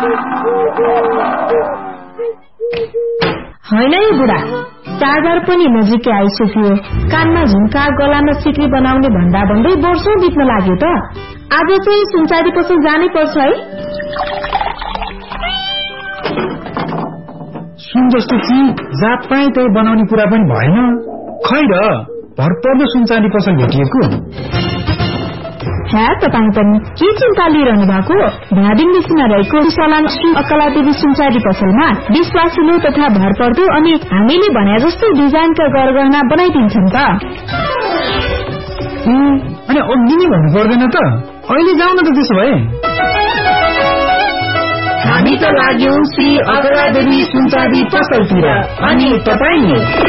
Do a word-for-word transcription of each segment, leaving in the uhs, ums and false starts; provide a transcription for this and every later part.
होइन है बुढा, चार्जर पनि नजिकै आइसक्यो। कानमा झुम्का, गलामा सिक्री बनाउने भन्दा भन्दै वर्षौं बित्न लाग्यो त। आज चाहिँ सुनचाँदी पसल जानै पर्छ है। सुन जस्तो चिज जात पाए त बनाउने कुरा पनि भएन। खै र भरपर्दो सुनचाँदी पसल भेटिएको। ह्या तपाईँ पनि के चिन्ता लिइरहनु भएको? धादिङमा रहेको सलाङ श्री अकलादेवी सुनचाँदी पसलमा विश्वासिलो तथा भरपर्दो अनि हामीले भने जस्तो डिजाइनका गरगहना बनाइदिन्छन् त। अनि अघि नै भन्नु पर्दैन त? अहिले जाउँ न त त्यसो भए। हामी त लाग्यौं श्री अकलादेवी सुनचाँदी पसलतिर, अनि तपाईँ?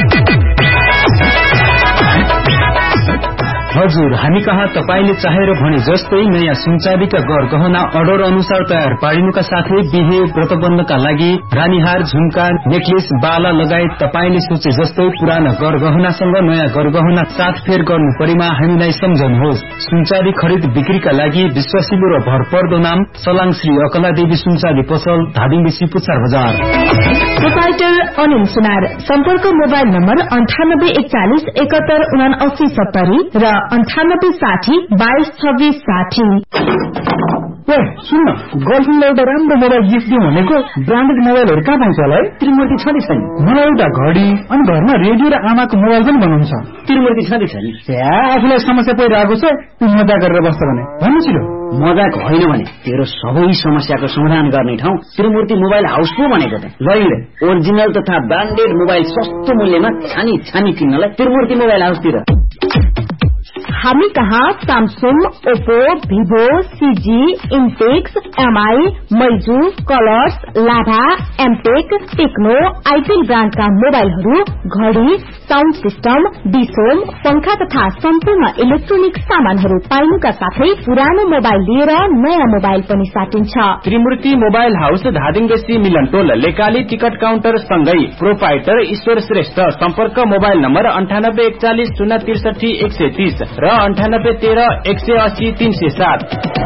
हजुर, हामी कहाँ तपाईले चाहेर भने जस्तै नयाँ सुनचाँदीका गरगहना अर्डर अनुसार तयार पारिनुका साथै बिहे व्रतबन्धका लागि रानीहार, झुम्का, नेकलेस, बाला लगायत तपाईले सोचे जस्तै पुराना गरगहनासँग नयाँ गरगहना साथफेर गर्नु परेमा हामीलाई सम्झनुहोस्। सुनचाँदी खरिद बिक्रीका लागि विश्वासिलो र भरपर्दो नाम सलाङ श्री अकलादेवी सुनचाँदी पसल, धादिङ बेसी पुच्छार बजार। प्रोपाइटर अनिल सुनार। सम्पर्क मोबाइल नम्बर अन्ठानब्बे एकचालिस एकात्तर उनासी सत्तरी र अन्ठानब्बे साठी बाइस छब्बीस साठी। सुन न, गर्लफ्रेन्डलाई एउटा राम्रो मोबाइल गिफ्ट दिउँ भनेको। ब्रान्डेड मोबाइलहरू कहाँ पाउँछ होला है? त्रिमूर्ति छँदै छैन? मलाई एउटा घडी अनि घरमा रेडियो र आमाको मोबाइल पनि बनाउँछ। त्रिमूर्ति छँदै छैन? आफूलाई समस्या परिरहेको छ, तँ मजा गरेर बस्छ भने भन्नु छिरो। मजाक होइन भने तेरो सबै समस्याको समाधान गर्ने ठाउँ त्रिमूर्ति मोबाइल हाउस पो भनेको त। लैले ओरिजिनल तथा ब्रान्डेड मोबाइल सस्तो मूल्यमा छानी छानी किन्नलाई त्रिमूर्ति मोबाइल हाउसतिर। हामी कहाँ Samsung, Oppo, Vivo, CG, इन्टेक्स, MI, मैजू, colours, लाभा, एमटेक, टेक्नो, आइटेल ब्रान्डका मोबाइलहरू, घडी, साउन्ड सिस्टम, डिसोम, पंखा तथा सम्पूर्ण इलेक्ट्रोनिक सामानहरू पाइनुका साथै पुरानो मोबाइल लिएर नयाँ मोबाइल पनि साटिन्छ। त्रिमूर्ति मोबाइल हाउस, धादिङ बेसी मिलन टोल, लेकाली टिकट काउन्टर सँगै प्रोपाइटर ईश्वर श्रेष्ठ। सम्पर्क मोबाइल नम्बर अन्ठानब्बे एकचालिस शून्य त्रिसठी एक सय तीस र अन्ठानब्बे तेह्र एक सय अस्सी तीन सय सात।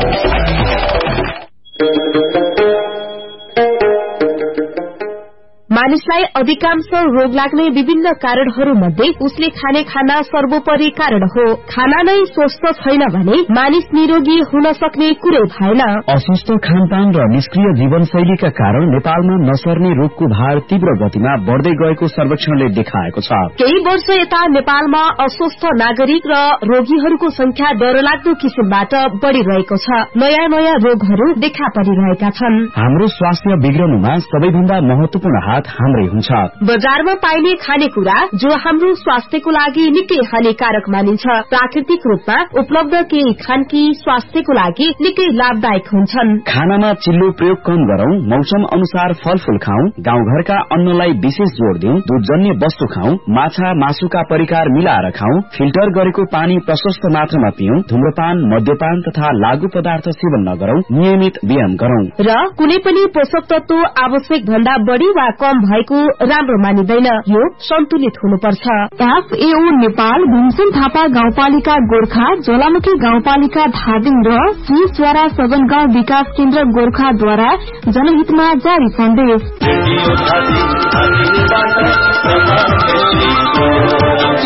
मानिसलाई अधिकांश रोग लाग्ने विभिन्न कारणहरू मध्ये उसले खाने खाना सर्वोपरि कारण हो। खाना नै स्वस्थ छैन भने मानिस निरोगी हुन सक्ने कुरै भएन। अस्वस्थ खानपान र निष्क्रिय जीवनशैलीका कारण नेपालमा नसर्ने रोगको भार तीव्र गतिमा बढ्दै गएको सर्वेक्षणले देखाएको छ। केही वर्ष यता नेपालमा अस्वस्थ नागरिक र रोगीहरूको संख्या डरलाग्दो किसिमबाट बढ़िरहेको छ। नयाँ नयाँ रोगहरू देखा परिरहेका छन्। हाम्रो स्वास्थ्य बिग्रनुमा सबैभन्दा महत्वपूर्ण हात हाम्रै हुन्छ। बजारमा पाइने खानेकुरा जो हाम्रो स्वास्थ्यको लागि निकै हानिकारक मानिन्छ। प्राकृतिक रूपमा उपलब्ध केही खानकी स्वास्थ्यको लागि निकै लाभदायक हुन्छन्। खानामा चिल्लो प्रयोग कम गरौं, मौसम अनुसार फलफूल खाऊ, गाउँघरका अन्नलाई विशेष जोड़ दिउँ, दूधजन्य वस्तु खाऊ, माछा मासुका परिकार मिलाएर खाऊ, फिल्टर गरेको पानी प्रशस्त मात्रामा पिउँ, धूम्रपान, मद्यपान तथा लागू पदार्थ सेवन नगरौं, नियमित व्यायाम गरौं र कुनै पनि पोषक तत्व आवश्यक भन्दा बढ़ी वा कम भएको राम्रो मानिँदैन। यो सन्तुलित हुनुपर्छ। एफएओ नेपाल, भीमसेन थापा गाउँपालिका गोर्खा, ज्वालामुखी गाउँपालिका धादिङ र श्रीज्वारा सदन गाउँ विकास केन्द्र गोर्खाद्वारा जनहितमा जारी सन्देश।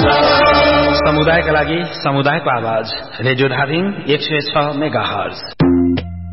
समुदायका लागि समुदायको आवाज, रेडियो धादिङ एक सय छ मेगा हर्ज।